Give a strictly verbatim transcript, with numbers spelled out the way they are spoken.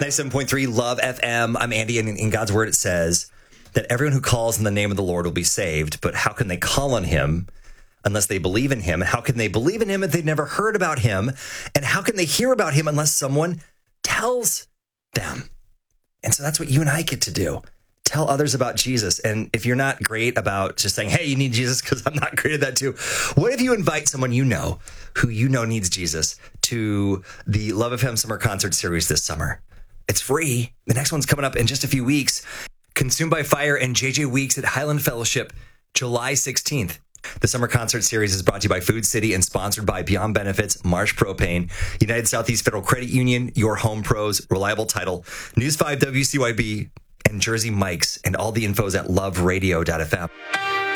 ninety-seven point three Love F M. I'm Andy, and in God's Word it says that everyone who calls in the name of the Lord will be saved. But how can they call on him unless they believe in him? How can they believe in him if they've never heard about him? And how can they hear about him unless someone tells them? And so that's what you and I get to do. Tell others about Jesus. And if you're not great about just saying, hey, you need Jesus, because I'm not great at that too. What if you invite someone you know who you know needs Jesus to the Love F M Summer Concert Series this summer? It's free. The next one's coming up in just a few weeks. Consumed by Fire and J J Weeks at Highland Fellowship, July sixteenth. The Summer Concert Series is brought to you by Food City and sponsored by Beyond Benefits, Marsh Propane, United Southeast Federal Credit Union, Your Home Pros, Reliable Title, News five W C Y B, and Jersey Mike's. And all the info's at love radio dot f m.